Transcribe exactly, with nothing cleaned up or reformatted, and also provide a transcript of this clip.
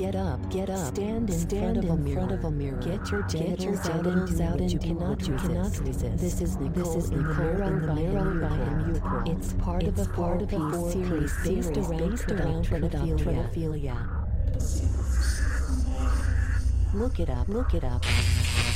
get up, get up, stand in stand front of a mirror. Front of a mirror. Get your genitals out and do out and you cannot you cannot resist. This is Nicole, this is Nicole in the Mirror by M U. It's part of a part of a four-piece series based around based around pedophilia. Look it up, look it up.